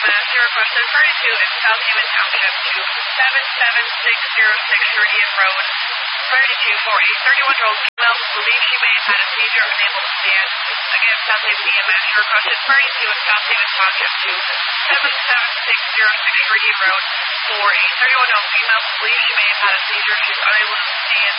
Sierra Crossing 32 in South Haven Township to 77606 Meridian Road. 32 for a 31-year-old female who believes she may have had a seizure unable to stand. Again, South Haven EMS, Sierra Crossing 32 in South Haven Township to 77606 Meridian Road for a 31-year-old female who believes she may have had a seizure. She's unable to stand.